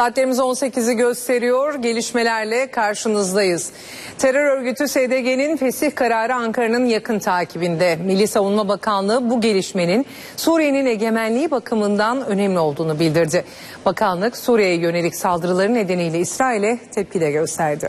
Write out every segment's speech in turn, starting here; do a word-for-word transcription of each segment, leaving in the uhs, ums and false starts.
Saatlerimiz on sekizi gösteriyor. Gelişmelerle karşınızdayız. Terör örgütü S D G'nin fesih kararı Ankara'nın yakın takibinde. Milli Savunma Bakanlığı bu gelişmenin Suriye'nin egemenliği bakımından önemli olduğunu bildirdi. Bakanlık Suriye'ye yönelik saldırıları nedeniyle İsrail'e tepki de gösterdi.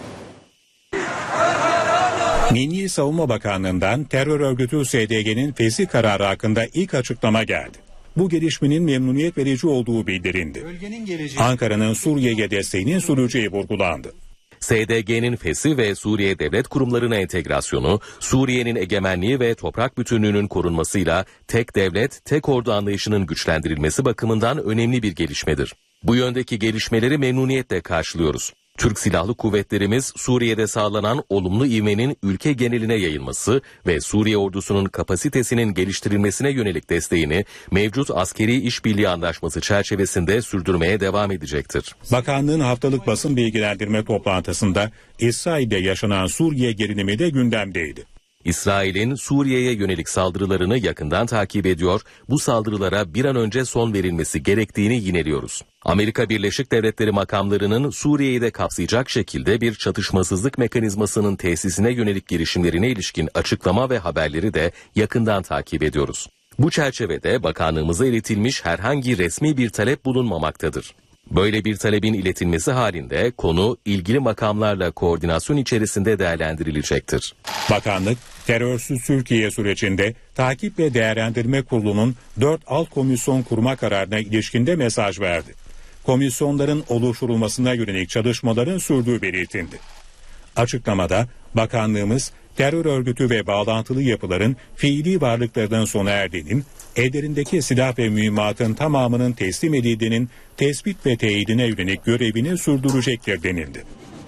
Milli Savunma Bakanlığı'ndan terör örgütü S D G'nin fesih kararı hakkında ilk açıklama geldi. Bu gelişmenin memnuniyet verici olduğu bildirildi. Ankara'nın Suriye'ye desteğinin süreceği vurgulandı. S D G'nin fesih ve Suriye devlet kurumlarına entegrasyonu, Suriye'nin egemenliği ve toprak bütünlüğünün korunmasıyla tek devlet, tek ordu anlayışının güçlendirilmesi bakımından önemli bir gelişmedir. Bu yöndeki gelişmeleri memnuniyetle karşılıyoruz. Türk Silahlı Kuvvetlerimiz Suriye'de sağlanan olumlu ivmenin ülke geneline yayılması ve Suriye ordusunun kapasitesinin geliştirilmesine yönelik desteğini mevcut askeri işbirliği anlaşması çerçevesinde sürdürmeye devam edecektir. Bakanlığın haftalık basın bilgilendirme toplantısında İsrail'de yaşanan Suriye gerilimi de gündemdeydi. İsrail'in Suriye'ye yönelik saldırılarını yakından takip ediyor, bu saldırılara bir an önce son verilmesi gerektiğini yineliyoruz. Amerika Birleşik Devletleri makamlarının Suriye'yi de kapsayacak şekilde bir çatışmasızlık mekanizmasının tesisine yönelik girişimlerine ilişkin açıklama ve haberleri de yakından takip ediyoruz. Bu çerçevede bakanlığımıza iletilmiş herhangi resmi bir talep bulunmamaktadır. Böyle bir talebin iletilmesi halinde konu ilgili makamlarla koordinasyon içerisinde değerlendirilecektir. Bakanlık, terörsüz Türkiye sürecinde Takip ve Değerlendirme Kurulu'nun dört alt komisyon kurma kararına ilişkinde mesaj verdi. Komisyonların oluşturulmasına yönelik çalışmaların sürdüğü belirtildi. Açıklamada bakanlığımız terör örgütü ve bağlantılı yapıların fiili varlıklarının sona erdiğinin, ellerindeki silah ve mühimmatın tamamının teslim edildiğinin tespit ve teyidine yönelik görevini sürdürecektir denildi.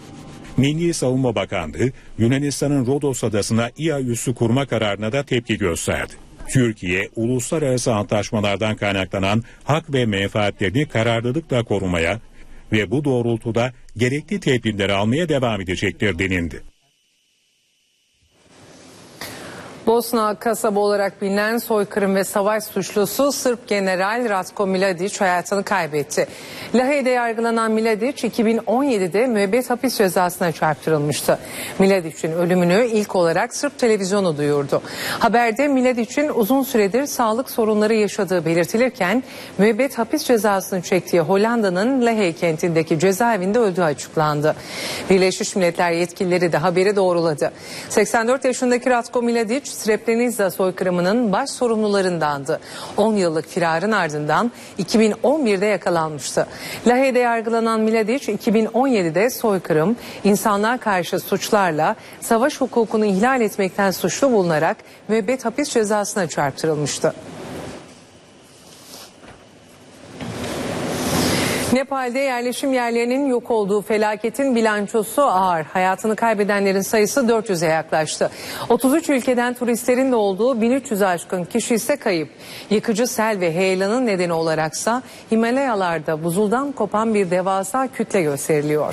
Milli Savunma Bakanlığı, Yunanistan'ın Rodos adasına İHA üssü kurma kararına da tepki gösterdi. Türkiye, uluslararası antlaşmalardan kaynaklanan hak ve menfaatlerini kararlılıkla korumaya ve bu doğrultuda gerekli tedbirleri almaya devam edecektir denildi. Bosna kasaba olarak bilinen soykırım ve savaş suçlusu Sırp General Ratko Mladic hayatını kaybetti. Lahey'de yargılanan Mladic iki bin on yedide müebbet hapis cezasına çarptırılmıştı. Mladic'in ölümünü ilk olarak Sırp televizyonu duyurdu. Haberde Mladic'in uzun süredir sağlık sorunları yaşadığı belirtilirken müebbet hapis cezasını çektiği Hollanda'nın Lahey kentindeki cezaevinde öldüğü açıklandı. Birleşmiş Milletler yetkilileri de haberi doğruladı. seksen dört yaşındaki Ratko Mladic Srebrenica soykırımının baş sorumlularındandı. on yıllık firarın ardından iki bin on birde yakalanmıştı. Lahey'de yargılanan Mladic iki bin on yedide soykırım, insanlığa karşı suçlarla savaş hukukunu ihlal etmekten suçlu bulunarak müebbet hapis cezasına çarptırılmıştı. Nepal'de yerleşim yerlerinin yok olduğu felaketin bilançosu ağır. Hayatını kaybedenlerin sayısı dört yüze yaklaştı. otuz üç ülkeden turistlerin de olduğu bin üç yüze aşkın kişi ise kayıp. Yıkıcı sel ve heyelanın nedeni olaraksa Himalayalarda buzuldan kopan bir devasa kütle gösteriliyor.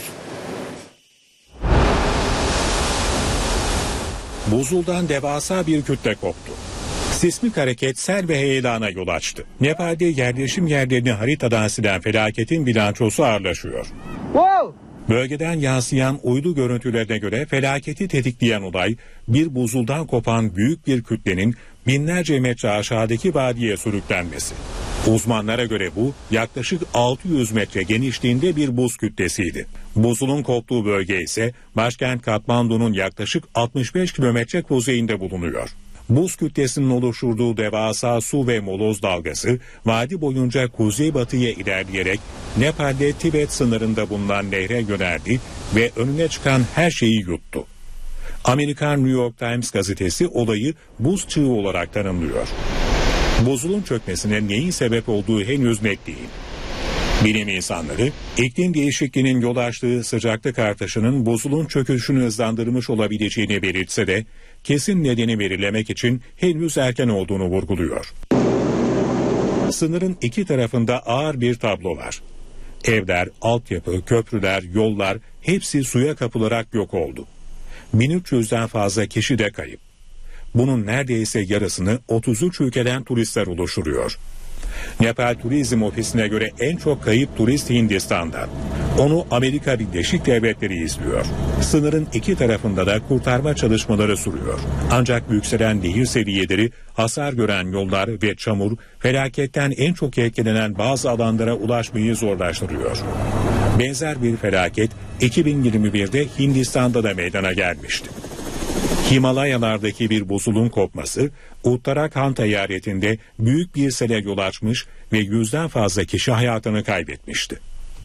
Buzuldan devasa bir kütle koptu. Sismik hareket sel ve heyelana yol açtı. Nepal'de yerleşim yerlerini haritadan silen felaketin bilançosu ağırlaşıyor. Wow. Bölgeden yansıyan uydu görüntülerine göre felaketi tetikleyen olay bir buzuldan kopan büyük bir kütlenin binlerce metre aşağıdaki vadiye sürüklenmesi. Uzmanlara göre bu yaklaşık altı yüz metre genişliğinde bir buz kütlesiydi. Buzulun koptuğu bölge ise başkent Katmandu'nun yaklaşık altmış beş kilometre kuzeyinde bulunuyor. Buz kütlesinin oluşturduğu devasa su ve moloz dalgası vadi boyunca kuzeybatıya ilerleyerek Nepal'de Tibet sınırında bulunan nehre yöneldi ve önüne çıkan her şeyi yuttu. Amerikan New York Times gazetesi olayı buz çığı olarak tanımlıyor. Buzulun çökmesine neyin sebep olduğu henüz net değil. Bilim insanları iklim değişikliğinin yol açtığı sıcaklık artışının buzulun çöküşünü hızlandırmış olabileceğini belirtse de kesin nedeni belirlemek için henüz erken olduğunu vurguluyor. Sınırın iki tarafında ağır bir tablo var. Evler, altyapı, köprüler, yollar hepsi suya kapılarak yok oldu. bin üç yüzden fazla kişi de kayıp. Bunun neredeyse yarısını otuz üç ülkeden turistler oluşturuyor. Nepal Turizm Ofisi'ne göre en çok kayıp turist Hindistan'dan. Onu Amerika Birleşik Devletleri izliyor. Sınırın iki tarafında da kurtarma çalışmaları sürüyor. Ancak yükselen nehir seviyeleri, hasar gören yollar ve çamur felaketten en çok etkilenen bazı alanlara ulaşmayı zorlaştırıyor. Benzer bir felaket iki bin yirmi birde Hindistan'da da meydana gelmişti. Himalayalardaki bir buzulun kopması, Uttarakhand eyaletinde büyük bir sele yol açmış ve yüzden fazla kişi hayatını kaybetmişti.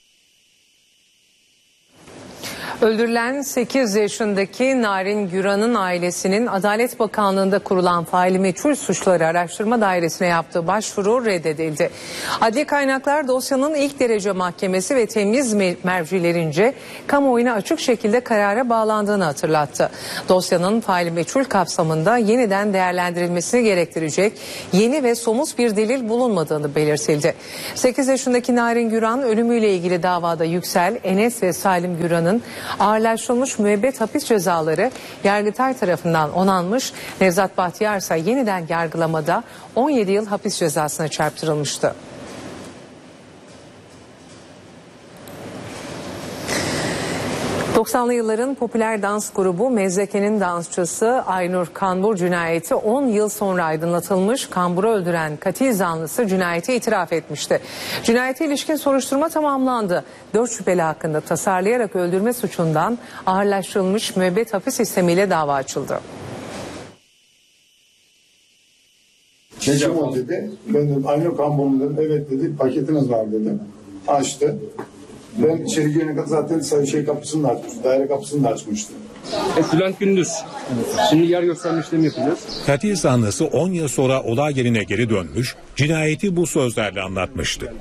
Öldürülen sekiz yaşındaki Narin Güran'ın ailesinin Adalet Bakanlığı'nda kurulan faili meçhul suçları araştırma dairesine yaptığı başvuru reddedildi. Adli kaynaklar dosyanın ilk derece mahkemesi ve temyiz mercilerince kamuoyuna açık şekilde karara bağlandığını hatırlattı. Dosyanın faili meçhul kapsamında yeniden değerlendirilmesini gerektirecek yeni ve somut bir delil bulunmadığını belirtildi. sekiz yaşındaki Narin Güran ölümüyle ilgili davada Yüksel, Enes ve Salim Güran'ın ağırlaştırılmış müebbet hapis cezaları Yargıtay tarafından onanmış. Nevzat Bahtiyar ise yeniden yargılamada on yedi yıl hapis cezasına çarptırılmıştı. doksanlı yılların popüler dans grubu Mezzeke'nin dansçısı Aynur Kambur cinayeti on yıl sonra aydınlatılmış. Kambur'u öldüren katil zanlısı cinayeti itiraf etmişti. Cinayete ilişkin soruşturma tamamlandı. Dört şüpheli hakkında tasarlayarak öldürme suçundan ağırlaştırılmış müebbet hapis istemiyle dava açıldı. Geçim o dedi. Ben dedim Aynur Kambur'un dedim. Evet dedi. Paketiniz var dedim. Açtı. Ben içeri girene kadar zaten şey kapısını da açmıştım, daire kapısını da açmıştım. E, Bülent Gündüz. Şimdi yer gösterme işlemi yapacağız. Katil zanlısı on yıl sonra olay yerine geri dönmüş, cinayeti bu sözlerle anlatmıştı.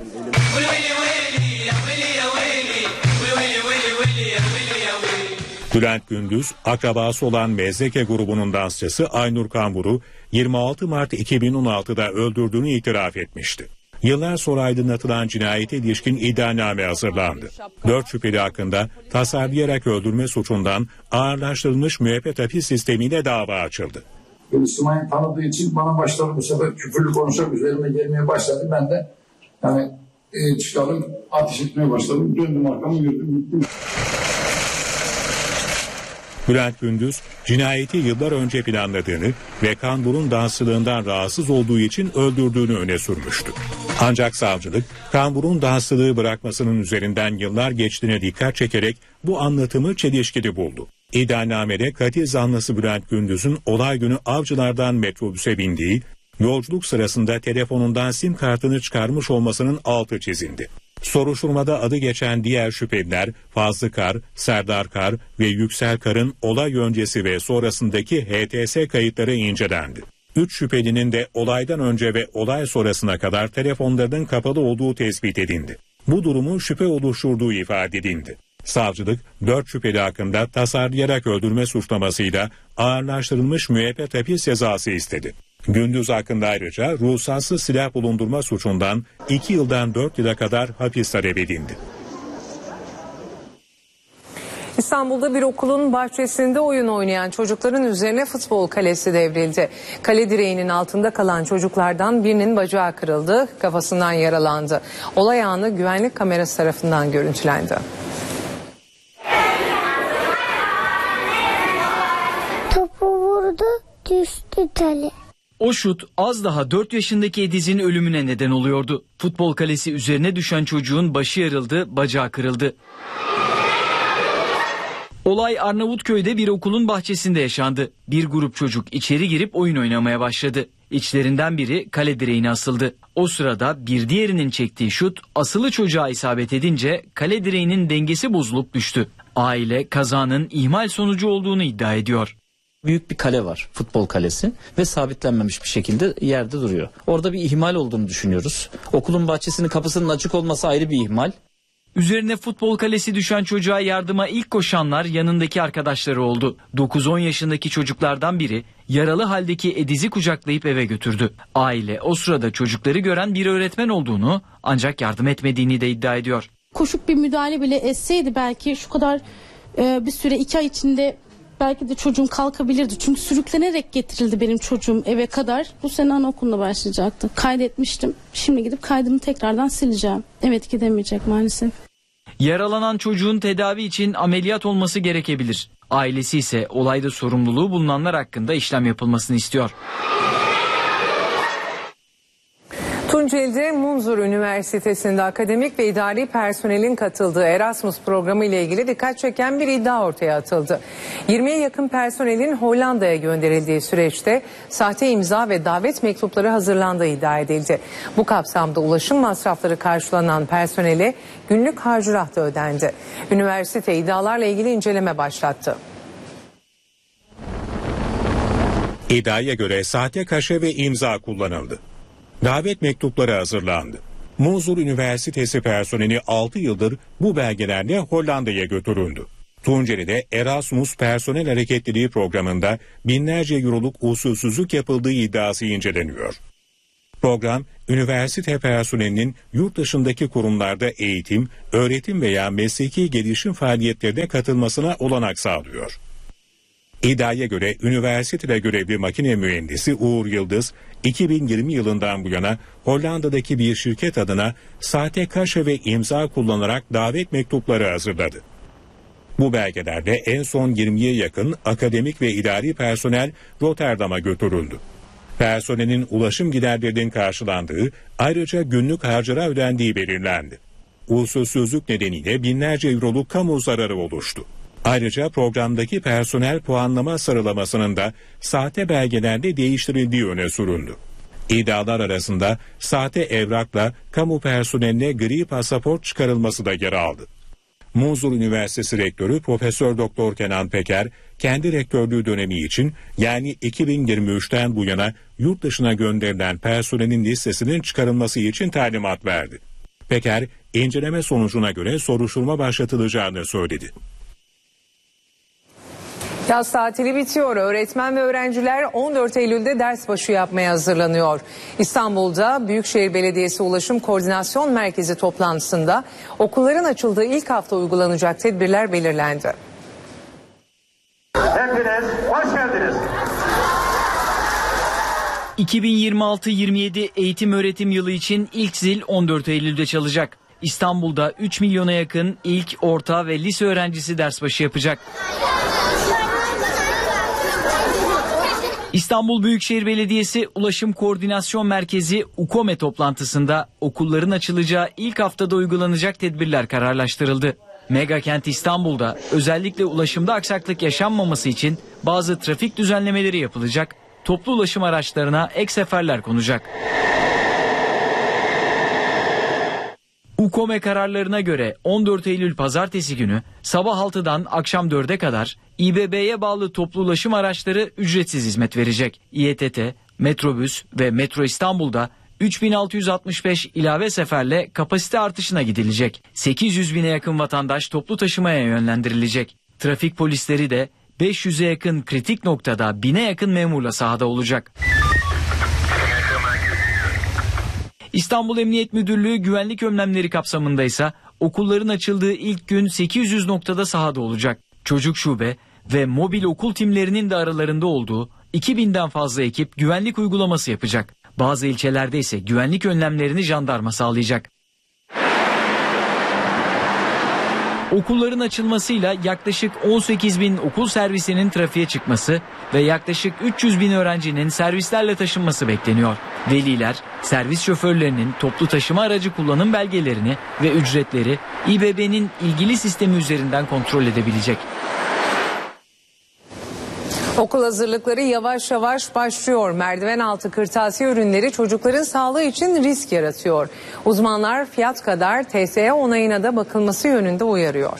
Bülent Gündüz, akrabası olan Mezzeke grubunun dansçısı Aynur Kambur'u yirmi altı Mart iki bin on altıda öldürdüğünü itiraf etmişti. Yıllar sonra aydınlatılan cinayete ilişkin iddianame hazırlandı. Dört şüpheli hakkında tasarlayarak öldürme suçundan ağırlaştırılmış müebbet hapis sistemiyle dava açıldı. Müslüman'ı tanıdığı için bana başladı bu sefer küfürlü konuşarak üzerime gelmeye başladı. Ben de yani e, çıkarım ateş etmeye başladım. Döndüm arkamı yürüdüm gittim. Bülent Gündüz, cinayeti yıllar önce planladığını ve Kambur'un dansçılığından rahatsız olduğu için öldürdüğünü öne sürmüştü. Ancak savcılık, Kambur'un dansçılığı bırakmasının üzerinden yıllar geçtiğine dikkat çekerek bu anlatımı çelişkili buldu. İddianamede katil zanlısı Bülent Gündüz'ün olay günü Avcılar'dan metrobüse bindiği, yolculuk sırasında telefonundan sim kartını çıkarmış olmasının altı çizildi. Soruşturmada adı geçen diğer şüpheliler Fazlı Kar, Serdar Kar ve Yüksel Kar'ın olay öncesi ve sonrasındaki H T S kayıtları incelendi. Üç şüphelinin de olaydan önce ve olay sonrasına kadar telefonlarının kapalı olduğu tespit edildi. Bu durumu şüphe oluşturduğu ifade edildi. Savcılık dört şüpheli hakkında tasarlayarak öldürme suçlamasıyla ağırlaştırılmış müebbet hapis cezası istedi. Gündüz hakkında ayrıca ruhsatsız silah bulundurma suçundan iki yıldan dört yıla kadar hapis talep edildi. İstanbul'da bir okulun bahçesinde oyun oynayan çocukların üzerine futbol kalesi devrildi. Kale direğinin altında kalan çocuklardan birinin bacağı kırıldı, kafasından yaralandı. Olay anı güvenlik kamerası tarafından görüntülendi. Topu vurdu, düştü tale. O şut az daha dört yaşındaki Ediz'in ölümüne neden oluyordu. Futbol kalesi üzerine düşen çocuğun başı yarıldı, bacağı kırıldı. Olay Arnavutköy'de bir okulun bahçesinde yaşandı. Bir grup çocuk içeri girip oyun oynamaya başladı. İçlerinden biri kale direğine asıldı. O sırada bir diğerinin çektiği şut asılı çocuğa isabet edince kale direğinin dengesi bozulup düştü. Aile kazanın ihmal sonucu olduğunu iddia ediyor. Büyük bir kale var, futbol kalesi ve sabitlenmemiş bir şekilde yerde duruyor. Orada bir ihmal olduğunu düşünüyoruz. Okulun bahçesinin kapısının açık olması ayrı bir ihmal. Üzerine futbol kalesi düşen çocuğa yardıma ilk koşanlar yanındaki arkadaşları oldu. dokuz on yaşındaki çocuklardan biri yaralı haldeki Ediz'i kucaklayıp eve götürdü. Aile o sırada çocukları gören bir öğretmen olduğunu ancak yardım etmediğini de iddia ediyor. Koşup bir müdahale bile etseydi belki şu kadar e, bir süre iki ay içinde belki de çocuğum kalkabilirdi. Çünkü sürüklenerek getirildi benim çocuğum eve kadar. Bu sene anaokuluna başlayacaktı. Kaydetmiştim. Şimdi gidip kaydımı tekrardan sileceğim. Evet, gidemeyecek maalesef. Yaralanan çocuğun tedavi için ameliyat olması gerekebilir. Ailesi ise olayda sorumluluğu bulunanlar hakkında işlem yapılmasını istiyor. Tunceli'de Munzur Üniversitesi'nde akademik ve idari personelin katıldığı Erasmus programı ile ilgili dikkat çeken bir iddia ortaya atıldı. yirmiye yakın personelin Hollanda'ya gönderildiği süreçte sahte imza ve davet mektupları hazırlandığı iddia edildi. Bu kapsamda ulaşım masrafları karşılanan personele günlük harcırah da ödendi. Üniversite iddialarla ilgili inceleme başlattı. İddiaya göre sahte kaşe ve imza kullanıldı. Davet mektupları hazırlandı. Munzur Üniversitesi personeli altı yıldır bu belgelerle Hollanda'ya götürüldü. Tunceli'de Erasmus Personel Hareketliliği programında binlerce euroluk usulsüzlük yapıldığı iddiası inceleniyor. Program, üniversite personelinin yurt dışındaki kurumlarda eğitim, öğretim veya mesleki gelişim faaliyetlerine katılmasına olanak sağlıyor. İddiaya göre üniversitede görevli makine mühendisi Uğur Yıldız, iki bin yirmi yılından bu yana Hollanda'daki bir şirket adına sahte kaşe ve imza kullanarak davet mektupları hazırladı. Bu belgelerde en son yirmiye yakın akademik ve idari personel Rotterdam'a götürüldü. Personelin ulaşım giderlerinin karşılandığı, ayrıca günlük harcara ödendiği belirlendi. Usulsüzlük nedeniyle binlerce euroluk kamu zararı oluştu. Ayrıca programdaki personel puanlama sıralamasının da sahte belgelerle değiştirildiği öne sürüldü. İddialar arasında sahte evrakla kamu personeline gri pasaport çıkarılması da yer aldı. Munzur Üniversitesi Rektörü Profesör Doktor Kenan Peker, kendi rektörlüğü dönemi için yani iki bin yirmi üçten bu yana yurt dışına gönderilen personelin listesinin çıkarılması için talimat verdi. Peker, inceleme sonucuna göre soruşturma başlatılacağını söyledi. Yaz tatili bitiyor. Öğretmen ve öğrenciler on dört Eylül'de ders başı yapmaya hazırlanıyor. İstanbul'da Büyükşehir Belediyesi Ulaşım Koordinasyon Merkezi toplantısında okulların açıldığı ilk hafta uygulanacak tedbirler belirlendi. Hepiniz hoş geldiniz. iki bin yirmi altı yirmi yedi eğitim öğretim yılı için ilk zil on dört Eylül'de çalacak. İstanbul'da üç milyona yakın ilk, orta ve lise öğrencisi ders başı yapacak. İstanbul Büyükşehir Belediyesi Ulaşım Koordinasyon Merkezi UKOME toplantısında okulların açılacağı ilk haftada uygulanacak tedbirler kararlaştırıldı. Megakent İstanbul'da özellikle ulaşımda aksaklık yaşanmaması için bazı trafik düzenlemeleri yapılacak, toplu ulaşım araçlarına ek seferler konacak. UKOME kararlarına göre on dört Eylül pazartesi günü sabah altıdan akşam dörde kadar İBB'ye bağlı toplu ulaşım araçları ücretsiz hizmet verecek. İETT, Metrobüs ve Metro İstanbul'da üç bin altı yüz altmış beş ilave seferle kapasite artışına gidilecek. sekiz yüz bine yakın vatandaş toplu taşımaya yönlendirilecek. Trafik polisleri de beş yüze yakın kritik noktada bine yakın memurla sahada olacak. İstanbul Emniyet Müdürlüğü güvenlik önlemleri kapsamında ise okulların açıldığı ilk gün sekiz yüz noktada sahada olacak. Çocuk şube ve mobil okul timlerinin de aralarında olduğu iki binden fazla ekip güvenlik uygulaması yapacak. Bazı ilçelerde ise güvenlik önlemlerini jandarma sağlayacak. Okulların açılmasıyla yaklaşık on sekiz bin okul servisinin trafiğe çıkması ve yaklaşık üç yüz bin öğrencinin servislerle taşınması bekleniyor. Veliler, servis şoförlerinin toplu taşıma aracı kullanım belgelerini ve ücretleri İBB'nin ilgili sistemi üzerinden kontrol edebilecek. Okul hazırlıkları yavaş yavaş başlıyor. Merdiven altı kırtasiye ürünleri çocukların sağlığı için risk yaratıyor. Uzmanlar fiyat kadar T S E onayına da bakılması yönünde uyarıyor.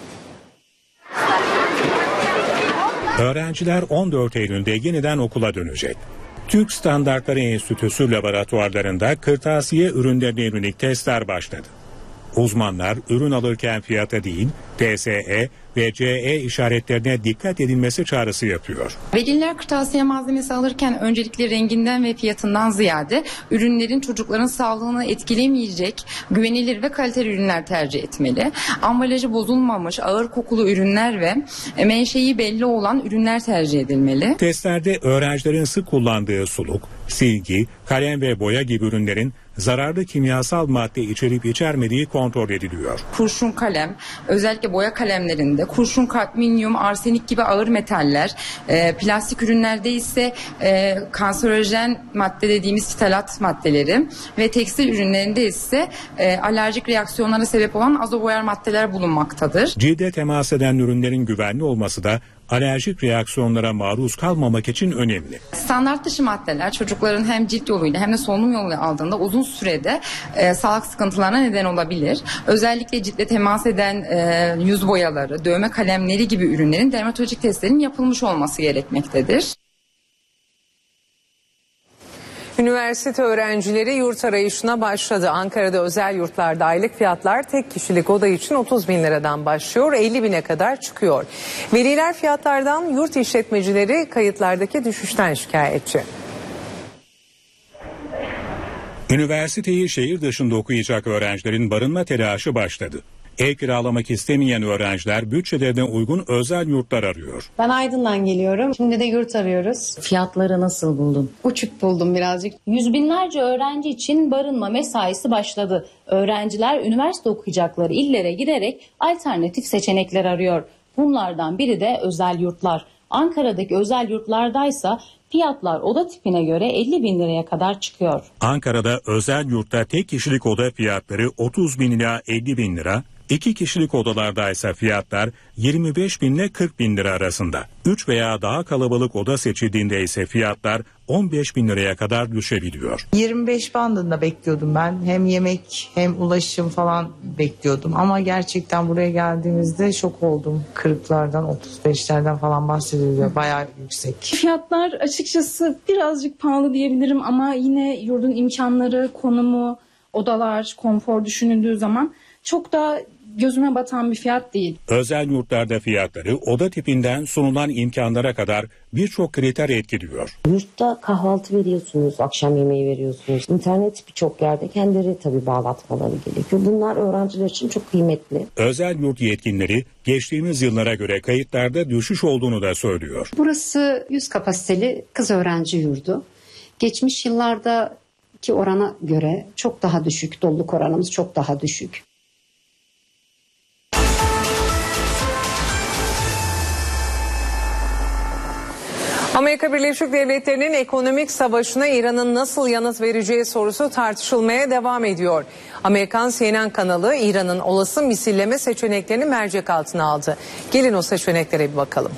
Öğrenciler on dört Eylül'de yeniden okula dönecek. Türk Standartları Enstitüsü laboratuvarlarında kırtasiye ürünlerine yönelik testler başladı. Uzmanlar ürün alırken fiyata değil, T S E, ve C E işaretlerine dikkat edilmesi çağrısı yapıyor. Veliler kırtasiye malzemesi alırken öncelikle renginden ve fiyatından ziyade ürünlerin çocukların sağlığını etkilemeyecek güvenilir ve kaliteli ürünler tercih etmeli. Ambalajı bozulmamış, ağır kokulu ürünler ve menşei belli olan ürünler tercih edilmeli. Testlerde öğrencilerin sık kullandığı suluk, silgi, kalem ve boya gibi ürünlerin zararlı kimyasal madde içerip içermediği kontrol ediliyor. Kurşun kalem, özellikle boya kalemlerinde kurşun, kadmiyum, arsenik gibi ağır metaller, e, plastik ürünlerde ise e, kanserojen madde dediğimiz ftalat maddeleri ve tekstil ürünlerinde ise e, alerjik reaksiyonlara sebep olan azoboyar maddeler bulunmaktadır. Cilde temas eden ürünlerin güvenli olması da alerjik reaksiyonlara maruz kalmamak için önemli. Standart dışı maddeler çocukların hem cilt yoluyla hem de solunum yoluyla aldığında uzun sürede e, sağlık sıkıntılarına neden olabilir. Özellikle ciltle temas eden e, yüz boyaları, dövme kalemleri gibi ürünlerin dermatolojik testlerin yapılmış olması gerekmektedir. Üniversite öğrencileri yurt arayışına başladı. Ankara'da özel yurtlarda aylık fiyatlar tek kişilik oda için otuz bin liradan başlıyor, elli bine kadar çıkıyor. Veliler fiyatlardan, yurt işletmecileri kayıtlardaki düşüşten şikayetçi. Üniversiteyi şehir dışında okuyacak öğrencilerin barınma telaşı başladı. Ev kiralamak istemeyen öğrenciler bütçelerine uygun özel yurtlar arıyor. Ben Aydın'dan geliyorum. Şimdi de yurt arıyoruz. Fiyatları nasıl buldun? Uçuk buldum birazcık. Yüz binlerce öğrenci için barınma mesaisi başladı. Öğrenciler üniversite okuyacakları illere giderek alternatif seçenekler arıyor. Bunlardan biri de özel yurtlar. Ankara'daki özel yurtlardaysa fiyatlar oda tipine göre elli bin liraya kadar çıkıyor. Ankara'da özel yurtta tek kişilik oda fiyatları otuz bin ila elli bin lira, iki kişilik odalarda ise fiyatlar yirmi beş bin ile kırk bin lira arasında. üç veya daha kalabalık oda seçildiğinde ise fiyatlar on beş bin liraya kadar düşebiliyor. yirmi beş bandında bekliyordum ben. Hem yemek hem ulaşım falan bekliyordum. Ama gerçekten buraya geldiğimizde şok oldum. kırklardan otuz beşlerden falan bahsediliyor. Bayağı yüksek. Fiyatlar açıkçası birazcık pahalı diyebilirim ama yine yurdun imkanları, konumu, odalar, konfor düşünüldüğü zaman çok da gözüme batan bir fiyat değil. Özel yurtlarda fiyatları oda tipinden sunulan imkanlara kadar birçok kriter etkiliyor. Yurtta kahvaltı veriyorsunuz, akşam yemeği veriyorsunuz. İnternet birçok yerde kendileri tabii bağlatmaları gerekiyor. Bunlar öğrenciler için çok kıymetli. Özel yurt yetkilileri geçtiğimiz yıllara göre kayıtlarda düşüş olduğunu da söylüyor. Burası yüz kapasiteli kız öğrenci yurdu. Geçmiş yıllardaki orana göre çok daha düşük, doluluk oranımız çok daha düşük. Amerika Birleşik Devletleri'nin ekonomik savaşına İran'ın nasıl yanıt vereceği sorusu tartışılmaya devam ediyor. Amerikan C N N kanalı İran'ın olası misilleme seçeneklerini mercek altına aldı. Gelin o seçeneklere bir bakalım.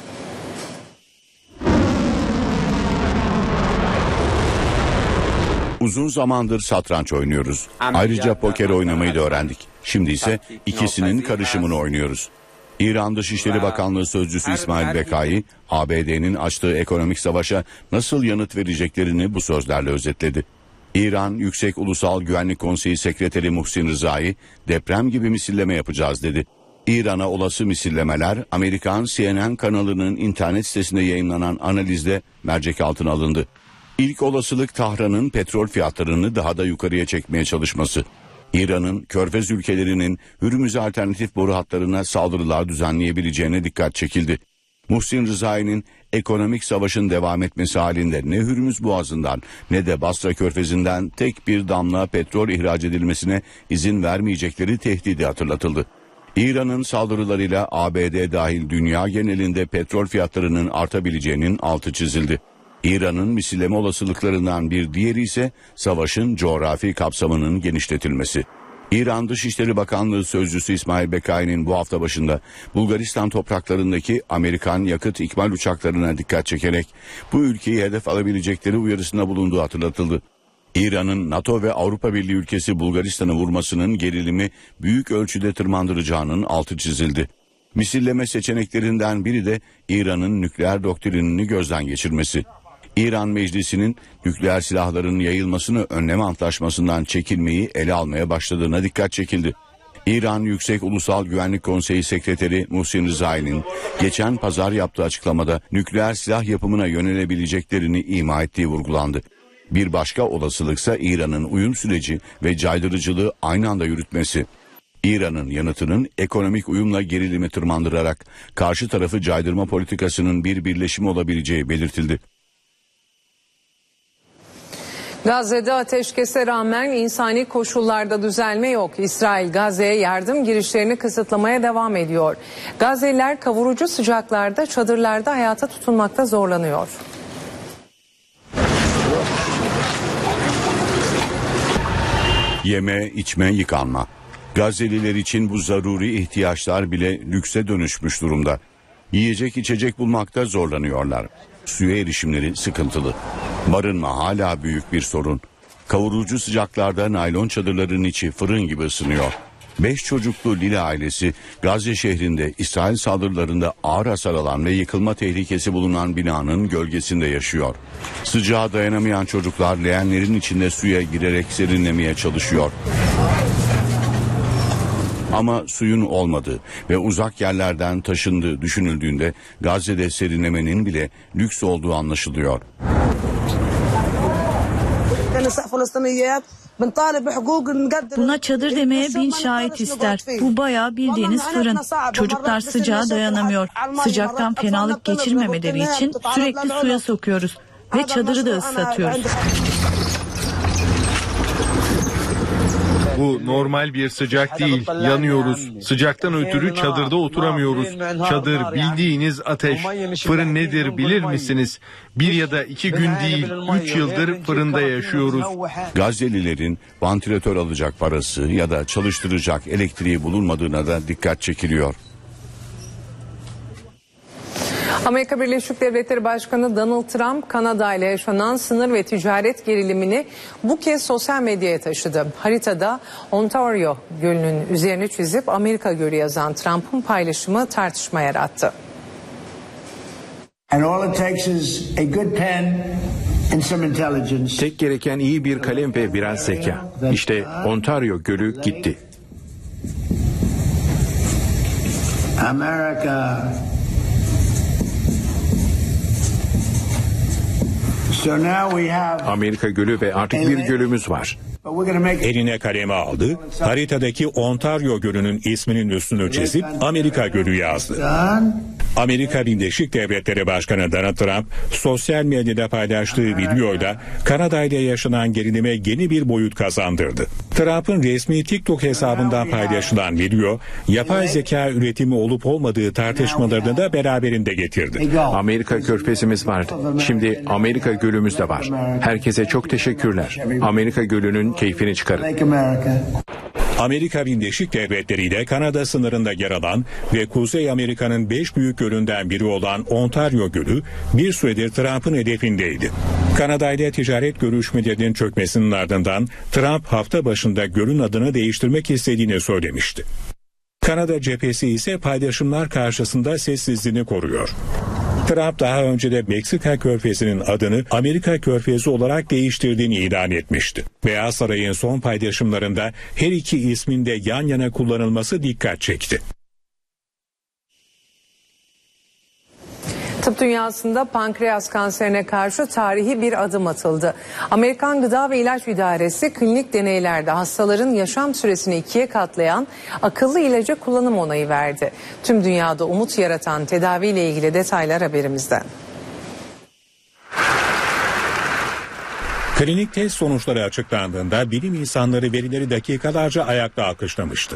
Uzun zamandır satranç oynuyoruz. Ayrıca poker oynamayı da öğrendik. Şimdi ise ikisinin karışımını oynuyoruz. İran Dışişleri Bakanlığı Sözcüsü İsmail Bekai, A B D'nin açtığı ekonomik savaşa nasıl yanıt vereceklerini bu sözlerle özetledi. İran Yüksek Ulusal Güvenlik Konseyi Sekreteri Muhsin Rızai, deprem gibi misilleme yapacağız dedi. İran'a olası misillemeler Amerikan C N N kanalının internet sitesinde yayınlanan analizde mercek altına alındı. İlk olasılık Tahran'ın petrol fiyatlarını daha da yukarıya çekmeye çalışması. İran'ın Körfez ülkelerinin Hürmüz'e alternatif boru hatlarına saldırılar düzenleyebileceğine dikkat çekildi. Muhsin Rızai'nin ekonomik savaşın devam etmesi halinde ne Hürmüz Boğazı'ndan ne de Basra Körfezi'nden tek bir damla petrol ihraç edilmesine izin vermeyecekleri tehdidi hatırlatıldı. İran'ın saldırılarıyla A B D dahil dünya genelinde petrol fiyatlarının artabileceğinin altı çizildi. İran'ın misilleme olasılıklarından bir diğeri ise savaşın coğrafi kapsamının genişletilmesi. İran Dışişleri Bakanlığı Sözcüsü İsmail Bekai'nin bu hafta başında Bulgaristan topraklarındaki Amerikan yakıt ikmal uçaklarına dikkat çekerek bu ülkeyi hedef alabilecekleri uyarısında bulunduğu hatırlatıldı. İran'ın NATO ve Avrupa Birliği ülkesi Bulgaristan'ı vurmasının gerilimi büyük ölçüde tırmandıracağının altı çizildi. Misilleme seçeneklerinden biri de İran'ın nükleer doktrinini gözden geçirmesi. İran Meclisi'nin nükleer silahların yayılmasını önleme antlaşmasından çekilmeyi ele almaya başladığına dikkat çekildi. İran Yüksek Ulusal Güvenlik Konseyi Sekreteri Muhsin Rezai'nin geçen pazar yaptığı açıklamada nükleer silah yapımına yönelebileceklerini ima ettiği vurgulandı. Bir başka olasılıksa İran'ın uyum süreci ve caydırıcılığı aynı anda yürütmesi. İran'ın yanıtının ekonomik uyumla gerilimi tırmandırarak karşı tarafı caydırma politikasının bir birleşimi olabileceği belirtildi. Gazze'de ateşkese rağmen insani koşullarda düzelme yok. İsrail Gazze'ye yardım girişlerini kısıtlamaya devam ediyor. Gazze'liler kavurucu sıcaklarda çadırlarda hayata tutunmakta zorlanıyor. Yeme, içme, yıkanma. Gazze'liler için bu zaruri ihtiyaçlar bile lükse dönüşmüş durumda. Yiyecek içecek bulmakta zorlanıyorlar. Suya erişimleri sıkıntılı. Barınma hala büyük bir sorun. Kavurucu sıcaklarda naylon çadırların içi fırın gibi ısınıyor. Beş çocuklu Lila ailesi Gazze şehrinde İsrail saldırılarında ağır hasar alan ve yıkılma tehlikesi bulunan binanın gölgesinde yaşıyor. Sıcağa dayanamayan çocuklar leğenlerin içinde suya girerek serinlemeye çalışıyor. Ama suyun olmadığı ve uzak yerlerden taşındığı düşünüldüğünde Gazze'de serinlemenin bile lüks olduğu anlaşılıyor. Buna çadır demeye bin şahit ister. Bu bayağı bildiğiniz fırın. Çocuklar sıcağa dayanamıyor. Sıcaktan fenalık geçirmemeleri için sürekli suya sokuyoruz ve çadırı da ıslatıyoruz. Bu normal bir sıcak değil. Yanıyoruz. Sıcaktan ötürü çadırda oturamıyoruz. Çadır bildiğiniz ateş. Fırın nedir bilir misiniz? Bir ya da iki gün değil, üç yıldır fırında yaşıyoruz. Gazze'lilerin vantilatör alacak parası ya da çalıştıracak elektriği bulunmadığına da dikkat çekiliyor. Amerika Birleşik Devletleri Başkanı Donald Trump, Kanada ile yaşanan sınır ve ticaret gerilimini bu kez sosyal medyaya taşıdı. Haritada Ontario Gölü'nün üzerine çizip Amerika Gölü yazan Trump'ın paylaşımı tartışma yarattı. Tek gereken iyi bir kalem ve biraz zeka. İşte Ontario Gölü gitti. Amerika. Amerika Gölü ve artık bir gölümüz var. Eline kaleme aldı, haritadaki Ontario Gölü'nün isminin üstünü çizip Amerika Gölü yazdı. Amerika Birleşik Devletleri Başkanı Donald Trump sosyal medyada paylaştığı videoyla Kanada ile yaşanan gerilime yeni bir boyut kazandırdı. Trump'ın resmi TikTok hesabından paylaşılan video, yapay zeka üretimi olup olmadığı tartışmalarını da beraberinde getirdi. Amerika Körfezimiz vardı. Şimdi Amerika Gölümüz de var. Herkese çok teşekkürler. Amerika Gölü'nün keyfini çıkarın. Amerika Birleşik Devletleri ile Kanada sınırında yer alan ve Kuzey Amerika'nın beş büyük gölünden biri olan Ontario Gölü bir süredir Trump'ın hedefindeydi. Kanada ile ticaret görüşmelerinin çökmesinin ardından Trump hafta başında gölün adını değiştirmek istediğini söylemişti. Kanada cephesi ise paylaşımlar karşısında sessizliğini koruyor. Trump daha önce de Meksika Körfezi'nin adını Amerika Körfezi olarak değiştirdiğini ilan etmişti. Beyaz Saray'ın son paylaşımlarında her iki ismin de yan yana kullanılması dikkat çekti. Tıp dünyasında pankreas kanserine karşı tarihi bir adım atıldı. Amerikan Gıda ve İlaç İdaresi klinik deneylerde hastaların yaşam süresini ikiye katlayan akıllı ilaca kullanım onayı verdi. Tüm dünyada umut yaratan tedaviyle ilgili detaylar haberimizden. Klinik test sonuçları açıklandığında bilim insanları verileri dakikalarca ayakta alkışlamıştı.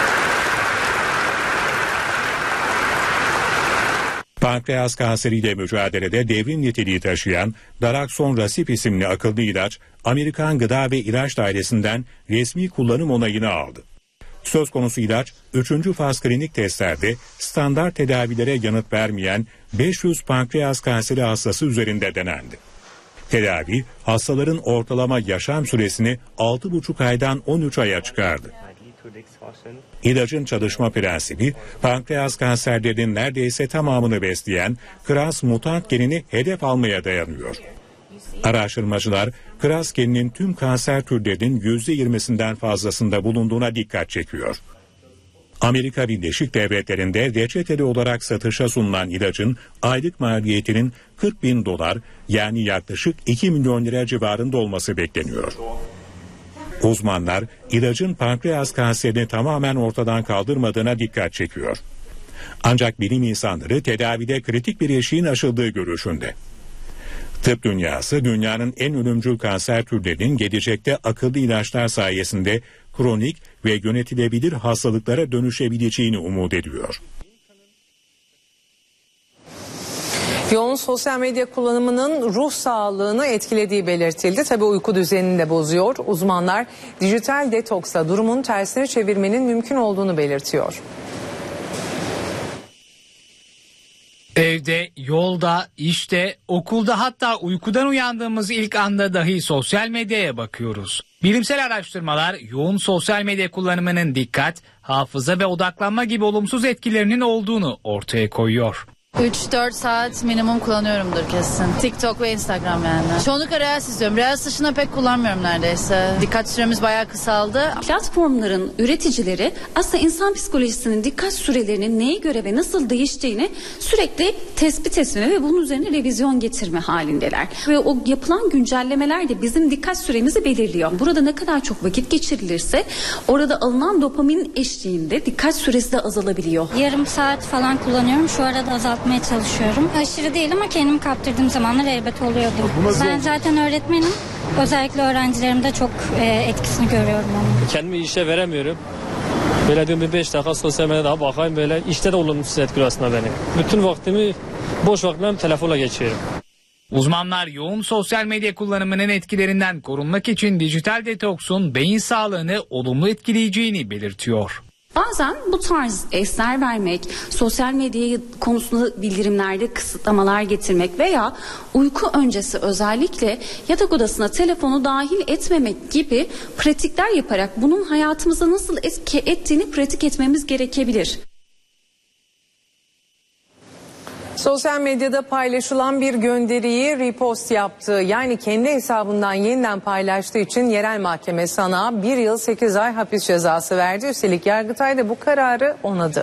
Pankreas kanseriyle mücadelede devrim niteliği taşıyan Daraxonrasib isimli akıllı ilaç, Amerikan Gıda ve İlaç Dairesi'nden resmi kullanım onayını aldı. Söz konusu ilaç, üçüncü faz klinik testlerde standart tedavilere yanıt vermeyen beş yüz pankreas kanseri hastası üzerinde denendi. Tedavi, hastaların ortalama yaşam süresini altı buçuk aydan on üç aya çıkardı. İlacın çalışma prensibi, pankreas kanserlerinin neredeyse tamamını besleyen KRAS mutant genini hedef almaya dayanıyor. Araştırmacılar, KRAS geninin tüm kanser türlerinin yüzde yirmisinden fazlasında bulunduğuna dikkat çekiyor. Amerika Birleşik Devletleri'nde reçeteli olarak satışa sunulan ilacın aylık maliyetinin kırk bin dolar yani yaklaşık iki milyon lira civarında olması bekleniyor. Uzmanlar ilacın pankreas kanserini tamamen ortadan kaldırmadığına dikkat çekiyor. Ancak bilim insanları tedavide kritik bir eşiğin aşıldığı görüşünde. Tıp dünyası dünyanın en ölümcül kanser türlerinin gelecekte akıllı ilaçlar sayesinde kronik ve yönetilebilir hastalıklara dönüşebileceğini umut ediyor. Yoğun sosyal medya kullanımının ruh sağlığını etkilediği belirtildi. Tabii uyku düzenini de bozuyor. Uzmanlar dijital detoksa durumun tersine çevirmenin mümkün olduğunu belirtiyor. Evde, yolda, işte, okulda hatta uykudan uyandığımız ilk anda dahi sosyal medyaya bakıyoruz. Bilimsel araştırmalar yoğun sosyal medya kullanımının dikkat, hafıza ve odaklanma gibi olumsuz etkilerinin olduğunu ortaya koyuyor. üç dört saat minimum kullanıyorumdur kesin. TikTok ve Instagram yani. Çoğunlukla Reels izliyorum. Reels dışında pek kullanmıyorum neredeyse. Dikkat süremiz bayağı kısaldı. Platformların üreticileri aslında insan psikolojisinin dikkat sürelerinin neye göre ve nasıl değiştiğini sürekli tespit etme ve bunun üzerine revizyon getirme halindeler. Ve o yapılan güncellemeler de bizim dikkat süremizi belirliyor. Burada ne kadar çok vakit geçirilirse orada alınan dopamin eşliğinde dikkat süresi de azalabiliyor. Yarım saat falan kullanıyorum. Şu arada azaltmaya çalışıyorum. Aşırı değil ama kendimi kaptırdığım zamanlar elbet oluyordu. Ben zaten öğretmenim. Özellikle öğrencilerimde çok e, etkisini görüyorum onun. Kendimi işe veremiyorum. Böyle diyorum bir beş dakika sosyal medyada daha bakayım böyle. İşte de olumsuz etkili aslında benim. Bütün vaktimi, boş vaktimi telefonla geçiyorum. Uzmanlar yoğun sosyal medya kullanımının etkilerinden korunmak için dijital detoksun beyin sağlığını olumlu etkileyeceğini belirtiyor. Bazen bu tarz esler vermek, sosyal medya konusunda bildirimlerde kısıtlamalar getirmek veya uyku öncesi özellikle yatak odasına telefonu dahil etmemek gibi pratikler yaparak bunun hayatımıza nasıl etki ettiğini pratik etmemiz gerekebilir. Sosyal medyada paylaşılan bir gönderiyi repost yaptığı yani kendi hesabından yeniden paylaştığı için yerel mahkeme sanığa bir yıl sekiz ay hapis cezası verdi. Üstelik Yargıtay da bu kararı onadı.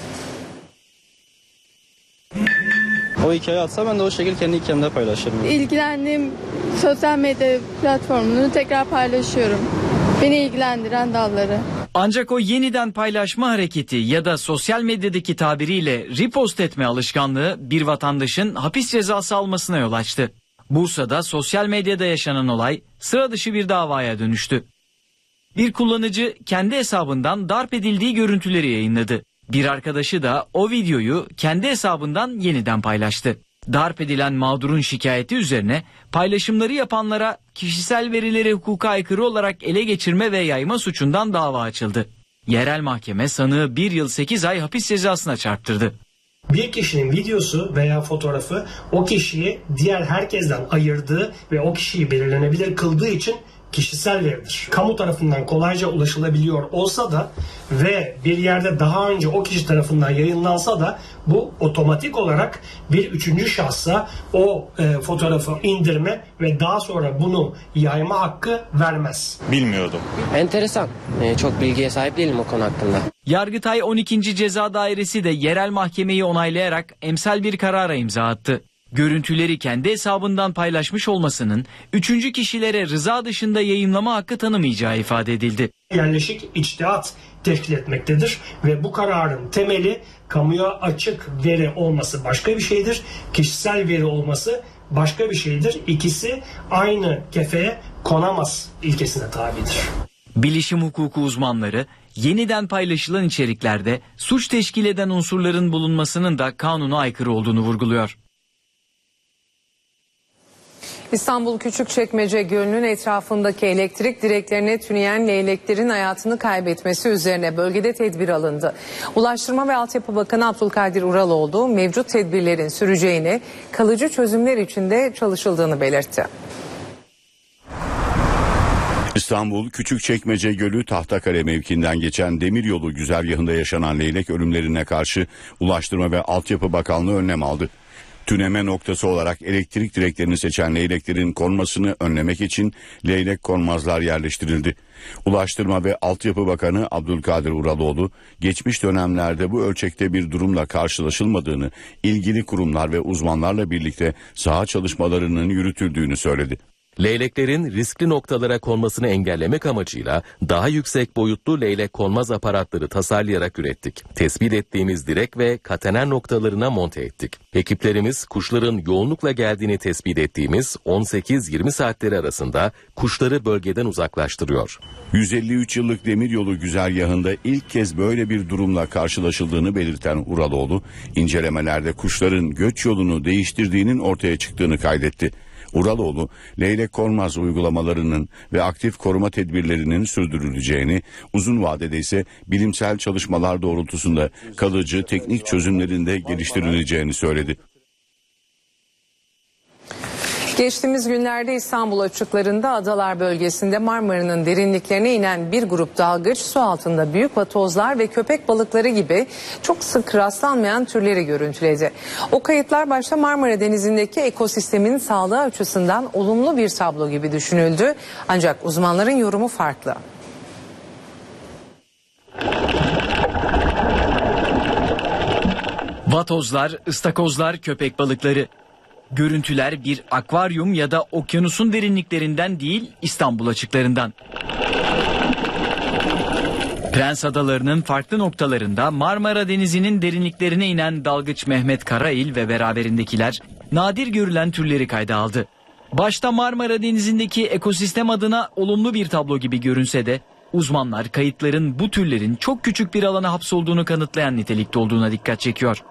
O hikaye atsa ben de o şekilde kendi hikayemde paylaşırım. İlgilendiğim sosyal medya platformunu tekrar paylaşıyorum. Beni ilgilendiren dalları. Ancak o yeniden paylaşma hareketi ya da sosyal medyadaki tabiriyle repost etme alışkanlığı bir vatandaşın hapis cezası almasına yol açtı. Bursa'da sosyal medyada yaşanan olay sıra dışı bir davaya dönüştü. Bir kullanıcı kendi hesabından darp edildiği görüntüleri yayınladı. Bir arkadaşı da o videoyu kendi hesabından yeniden paylaştı. Darp edilen mağdurun şikayeti üzerine paylaşımları yapanlara kişisel verileri hukuka aykırı olarak ele geçirme ve yayma suçundan dava açıldı. Yerel mahkeme sanığı bir yıl sekiz ay hapis cezasına çarptırdı. Bir kişinin videosu veya fotoğrafı o kişiyi diğer herkesten ayırdığı ve o kişiyi belirlenebilir kıldığı için kişisel veridir. Kamu tarafından kolayca ulaşılabiliyor olsa da ve bir yerde daha önce o kişi tarafından yayınlansa da bu otomatik olarak bir üçüncü şahsa o e, fotoğrafı indirme ve daha sonra bunu yayma hakkı vermez. Bilmiyordum. Enteresan. Ee, çok bilgiye sahip değilim o konu hakkında. Yargıtay on ikinci Ceza Dairesi de yerel mahkemeyi onaylayarak emsal bir karara imza attı. Görüntüleri kendi hesabından paylaşmış olmasının üçüncü kişilere rıza dışında yayınlama hakkı tanımayacağı ifade edildi. Yerleşik içtihat teşkil etmektedir ve bu kararın temeli kamuya açık veri olması başka bir şeydir. Kişisel veri olması başka bir şeydir. İkisi aynı kefeye konamaz ilkesine tabidir. Bilişim hukuku uzmanları yeniden paylaşılan içeriklerde suç teşkil eden unsurların bulunmasının da kanuna aykırı olduğunu vurguluyor. İstanbul Küçükçekmece Gölü'nün etrafındaki elektrik direklerine tüneyen leyleklerin hayatını kaybetmesi üzerine bölgede tedbir alındı. Ulaştırma ve Altyapı Bakanı Abdülkadir Uraloğlu mevcut tedbirlerin süreceğini, kalıcı çözümler için de çalışıldığını belirtti. İstanbul Küçükçekmece Gölü Tahtakale mevkiinden geçen demiryolu güzergahında yaşanan leylek ölümlerine karşı Ulaştırma ve Altyapı Bakanlığı önlem aldı. Tüneme noktası olarak elektrik direklerini seçen leyleklerin konmasını önlemek için leylek konmazlar yerleştirildi. Ulaştırma ve Altyapı Bakanı Abdülkadir Uraloğlu, geçmiş dönemlerde bu ölçekte bir durumla karşılaşılmadığını, ilgili kurumlar ve uzmanlarla birlikte saha çalışmalarının yürütüldüğünü söyledi. Leyleklerin riskli noktalara konmasını engellemek amacıyla daha yüksek boyutlu leylek konmaz aparatları tasarlayarak ürettik. Tespit ettiğimiz direk ve katener noktalarına monte ettik. Ekiplerimiz kuşların yoğunlukla geldiğini tespit ettiğimiz on sekiz yirmi saatleri arasında kuşları bölgeden uzaklaştırıyor. yüz elli üç yıllık demiryolu güzergahında ilk kez böyle bir durumla karşılaşıldığını belirten Uraloğlu, incelemelerde kuşların göç yolunu değiştirdiğinin ortaya çıktığını kaydetti. Uraloğlu, leylek konmaz uygulamalarının ve aktif koruma tedbirlerinin sürdürüleceğini, uzun vadede ise bilimsel çalışmalar doğrultusunda kalıcı teknik çözümlerin de geliştirileceğini söyledi. Geçtiğimiz günlerde İstanbul açıklarında Adalar bölgesinde Marmara'nın derinliklerine inen bir grup dalgıç su altında büyük vatozlar ve köpek balıkları gibi çok sık rastlanmayan türleri görüntüledi. O kayıtlar başta Marmara Denizi'ndeki ekosistemin sağlığı açısından olumlu bir tablo gibi düşünüldü. Ancak uzmanların yorumu farklı. Vatozlar, ıstakozlar, köpek balıkları. Görüntüler bir akvaryum ya da okyanusun derinliklerinden değil, İstanbul açıklarından. Prens Adaları'nın farklı noktalarında Marmara Denizi'nin derinliklerine inen dalgıç Mehmet Karail ve beraberindekiler nadir görülen türleri kayda aldı. Başta Marmara Denizi'ndeki ekosistem adına olumlu bir tablo gibi görünse de uzmanlar kayıtların bu türlerin çok küçük bir alana hapsolduğunu kanıtlayan nitelikte olduğuna dikkat çekiyor.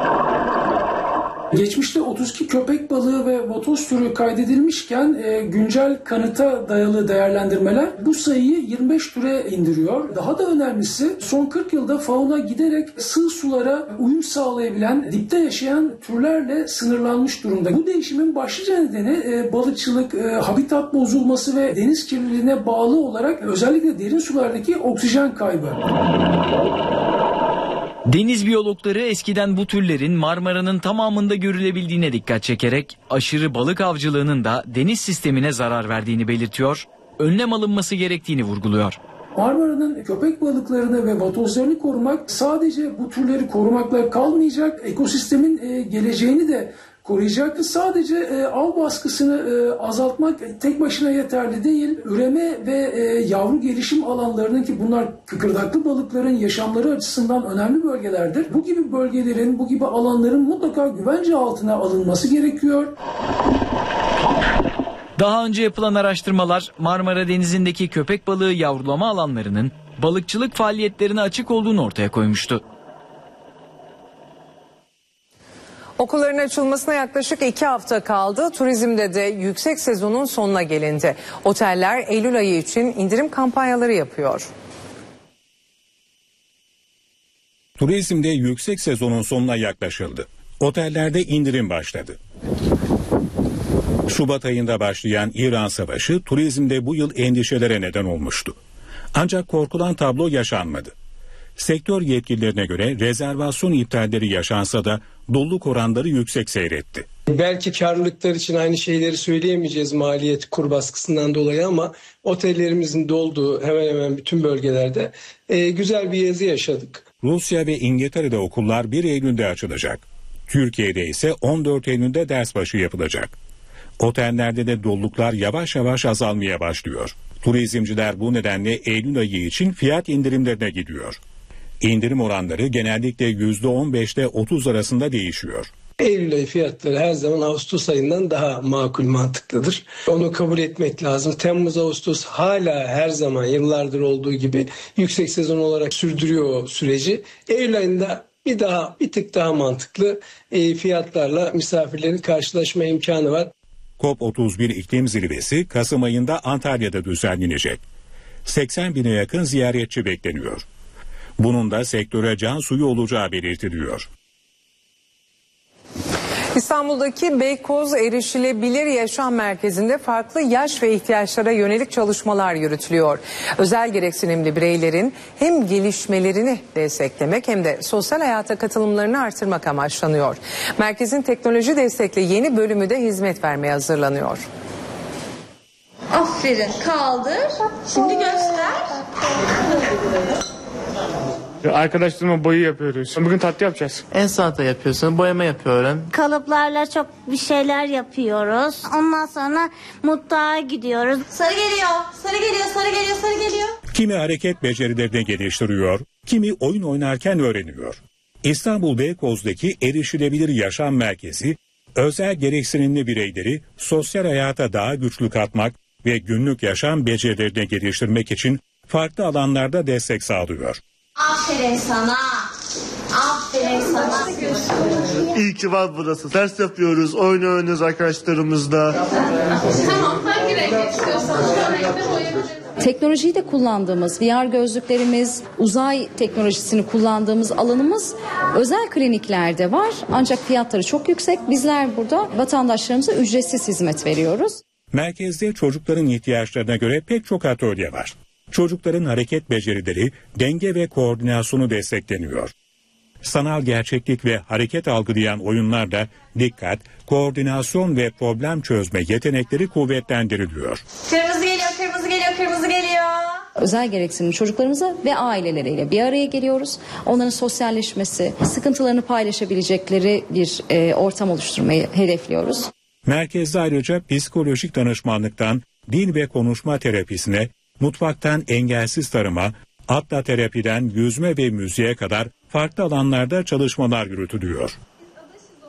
Geçmişte otuz iki köpek balığı ve vatoz türü kaydedilmişken e, güncel kanıta dayalı değerlendirmeler bu sayıyı yirmi beş türe indiriyor. Daha da önemlisi son kırk yılda fauna giderek sığ sulara uyum sağlayabilen, dipte yaşayan türlerle sınırlanmış durumda. Bu değişimin başlıca nedeni e, balıkçılık, e, habitat bozulması ve deniz kirliliğine bağlı olarak özellikle derin sulardaki oksijen kaybı. Deniz biyologları eskiden bu türlerin Marmara'nın tamamında görülebildiğine dikkat çekerek aşırı balık avcılığının da deniz sistemine zarar verdiğini belirtiyor, önlem alınması gerektiğini vurguluyor. Marmara'nın köpek balıklarını ve vatozlarını korumak sadece bu türleri korumakla kalmayacak, ekosistemin e, geleceğini de koruyacaktır. Sadece e, av baskısını e, azaltmak tek başına yeterli değil. Üreme ve e, yavru gelişim alanlarının, ki bunlar kıkırdaklı balıkların yaşamları açısından önemli bölgelerdir. Bu gibi bölgelerin, bu gibi alanların mutlaka güvence altına alınması gerekiyor. Daha önce yapılan araştırmalar Marmara Denizi'ndeki köpek balığı yavrulama alanlarının balıkçılık faaliyetlerine açık olduğunu ortaya koymuştu. Okulların açılmasına yaklaşık iki hafta kaldı. Turizmde de yüksek sezonun sonuna gelindi. Oteller Eylül ayı için indirim kampanyaları yapıyor. Turizmde yüksek sezonun sonuna yaklaşıldı. Otellerde indirim başladı. Şubat ayında başlayan İran Savaşı turizmde bu yıl endişelere neden olmuştu. Ancak korkulan tablo yaşanmadı. Sektör yetkililerine göre rezervasyon iptalleri yaşansa da doluluk oranları yüksek seyretti. Belki karlılıklar için aynı şeyleri söyleyemeyeceğiz maliyet kur baskısından dolayı ama otellerimizin dolduğu hemen hemen bütün bölgelerde e, güzel bir yazı yaşadık. Rusya ve İngiltere'de okullar bir Eylül'de açılacak. Türkiye'de ise on dört Eylül'de ders başı yapılacak. Otellerde de doluluklar yavaş yavaş azalmaya başlıyor. Turizmciler bu nedenle Eylül ayı için fiyat indirimlerine gidiyor. İndirim oranları genellikle yüzde on beşte otuz arasında değişiyor. Eylül ayı fiyatları her zaman Ağustos ayından daha makul, mantıklıdır. Onu kabul etmek lazım. Temmuz, Ağustos hala her zaman yıllardır olduğu gibi yüksek sezon olarak sürdürüyor o süreci. Eylül ayında bir daha bir tık daha mantıklı e, fiyatlarla misafirlerin karşılaşma imkanı var. COP otuz bir iklim zirvesi Kasım ayında Antalya'da düzenlenecek. seksen bine yakın ziyaretçi bekleniyor. Bunun da sektöre can suyu olacağı belirtiliyor. İstanbul'daki Beykoz Erişilebilir Yaşam Merkezi'nde farklı yaş ve ihtiyaçlara yönelik çalışmalar yürütülüyor. Özel gereksinimli bireylerin hem gelişmelerini desteklemek hem de sosyal hayata katılımlarını artırmak amaçlanıyor. Merkezin teknoloji destekli yeni bölümü de hizmet vermeye hazırlanıyor. Aferin. Kaldır. Şimdi göster. Arkadaşlarımla boyu yapıyoruz. Bugün tatlı yapacağız. En sanata yapıyorsun, boyama yapıyorum. Kalıplarla çok bir şeyler yapıyoruz. Ondan sonra mutfağa gidiyoruz. Sarı geliyor, sarı geliyor, sarı geliyor, sarı geliyor. Kimi hareket becerilerini geliştiriyor, kimi oyun oynarken öğreniyor. İstanbul Beykoz'daki Erişilebilir Yaşam Merkezi, özel gereksinimli bireyleri sosyal hayata daha güçlü katmak ve günlük yaşam becerilerini geliştirmek için farklı alanlarda destek sağlıyor. Aferin sana. Aferin sana. İyi ki var burası. Ders yapıyoruz, oyun oynuyoruz arkadaşlarımızla. Tamam, hangi renk istiyorsan o renkte boyayabiliriz. Teknolojiyi de kullandığımız, V R gözlüklerimiz, uzay teknolojisini kullandığımız alanımız özel kliniklerde var. Ancak fiyatları çok yüksek. Bizler burada vatandaşlarımıza ücretsiz hizmet veriyoruz. Merkezde çocukların ihtiyaçlarına göre pek çok atölye var. Çocukların hareket becerileri, denge ve koordinasyonu destekleniyor. Sanal gerçeklik ve hareket algılayan oyunlarda dikkat, koordinasyon ve problem çözme yetenekleri kuvvetlendiriliyor. Kırmızı geliyor, kırmızı geliyor, kırmızı geliyor. Özel gereksinimli çocuklarımıza ve aileleriyle bir araya geliyoruz. Onların sosyalleşmesi, sıkıntılarını paylaşabilecekleri bir e, ortam oluşturmayı hedefliyoruz. Merkezde ayrıca psikolojik danışmanlıktan dil ve konuşma terapisine, mutfaktan engelsiz tarıma, atla terapiden yüzme ve müziğe kadar farklı alanlarda çalışmalar yürütülüyor.